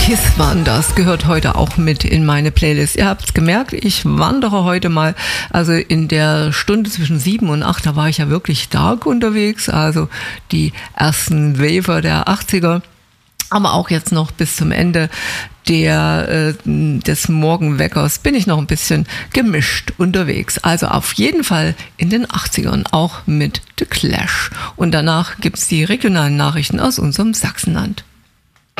Kiss Wanders gehört heute auch mit in meine Playlist. Ihr habt's gemerkt, ich wandere heute mal, also in der Stunde zwischen 7 und 8, da war ich ja wirklich stark unterwegs, also die ersten Waver der 80er, aber auch jetzt noch bis zum Ende des Morgenweckers bin ich noch ein bisschen gemischt unterwegs. Also auf jeden Fall in den 80ern, auch mit The Clash. Und danach gibt's die regionalen Nachrichten aus unserem Sachsenland.